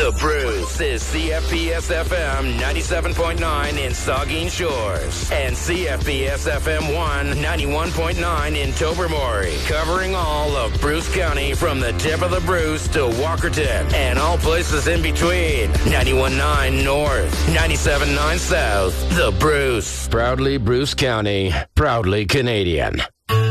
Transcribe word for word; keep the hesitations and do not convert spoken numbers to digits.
The Bruce is C F P S F M ninety-seven point nine in Saugeen Shores and C F P S F M one ninety-one point nine in Tobermory, covering all of Bruce County from the tip of the Bruce to Walkerton and all places in between. ninety-one point nine North, ninety-seven point nine South. The Bruce. Proudly Bruce County, proudly Canadian.